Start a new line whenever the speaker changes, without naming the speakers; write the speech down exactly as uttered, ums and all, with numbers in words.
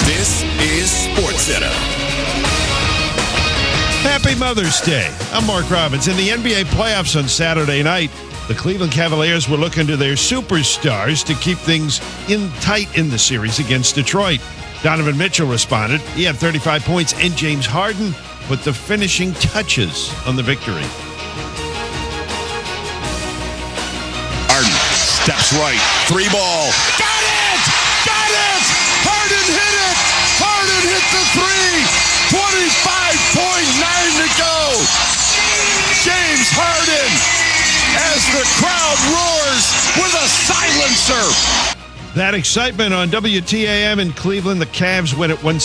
This is SportsCenter.
Happy Mother's Day. I'm Mark Robbins. In the N B A playoffs on Saturday night, the Cleveland Cavaliers were looking to their superstars to keep things in tight in the series against Detroit. Donovan Mitchell responded. He had thirty-five points, and James Harden put the finishing touches on the victory.
Harden steps right. Three ball. Got it! Got it! Harden hit it! Harden hit the three! twenty-five point nine to go! James Harden, as the crowd roars with a silencer.
That excitement on W T A M in Cleveland. The Cavs win at one